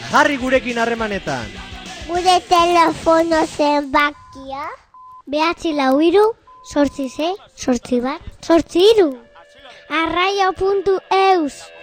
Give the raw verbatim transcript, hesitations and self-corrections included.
Jarri gurekin harremanetan. Gure telefono zenbakia behatzi lau hiru, zortzi sei, zortzi bat, zortzi hiru. arraio puntu eus